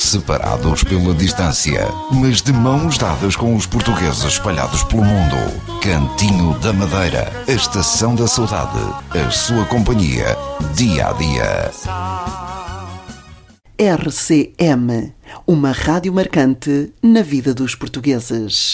separados pela distância, mas de mãos dadas com os portugueses espalhados pelo mundo. Cantinho da Madeira, a estação da saudade, a sua companhia, dia a dia. RCM, uma rádio marcante na vida dos portugueses.